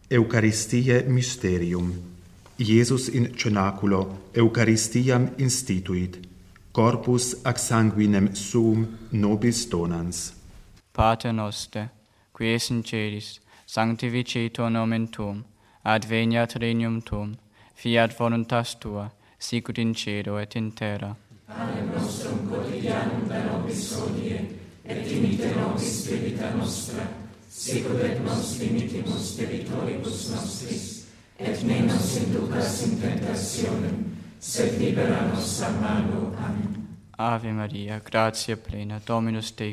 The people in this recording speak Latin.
Eucharistie Mysterium. Iesus in cenaculo Eucharistiam instituit, corpus ac sanguinem suum nobis donans. Pater noster, qui es in celis, sanctificetur nomen tuum, adveniat regnum tuum, fiat voluntas tua, sicut in cielo et in terra. Panem nostrum quotidianum da nobis hodie, et dimite nobis debita nostra, sicut et nos dimittimus debitoribus nostris, et ne nos inducas in tentationem, sed libera nos a malo. Amen. Ave Maria, gratia plena, Dominus tecum,